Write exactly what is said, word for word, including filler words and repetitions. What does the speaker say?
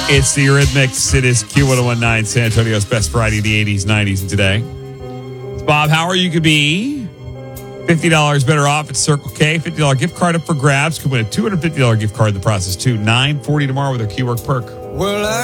It's the Eurythmics. It is Q ten nineteen, San Antonio's best variety of the eighties, nineties, and today. It's Bob Howard. You could be fifty dollars better off at Circle K. fifty dollars gift card up for grabs. Could win a two hundred fifty dollars gift card in the process, too. nine forty tomorrow with a Q Work perk. Well, I